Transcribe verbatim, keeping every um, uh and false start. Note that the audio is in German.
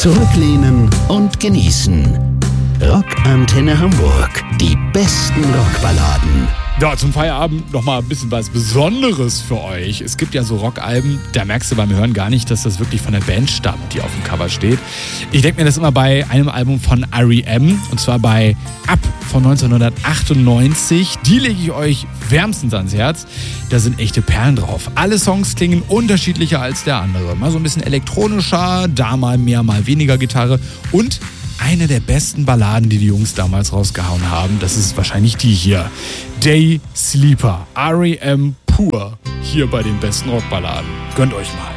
Zurücklehnen und genießen. Rockantenne Hamburg. Die besten Rockballaden. Ja, zum Feierabend nochmal ein bisschen was Besonderes für euch. Es gibt ja so Rockalben, da merkst du beim Hören gar nicht, dass das wirklich von der Band stammt, die auf dem Cover steht. Ich denke mir das immer bei einem Album von R E M, und zwar bei Up von neunzehnhundertachtundneunzig. Die lege ich euch wärmstens ans Herz. Da sind echte Perlen drauf. Alle Songs klingen unterschiedlicher als der andere. Mal so ein bisschen elektronischer, da mal mehr, mal weniger Gitarre und eine der besten Balladen, die die Jungs damals rausgehauen haben, das ist wahrscheinlich die hier. Day Sleeper, R E M pur, hier bei den besten Rockballaden. Gönnt euch mal.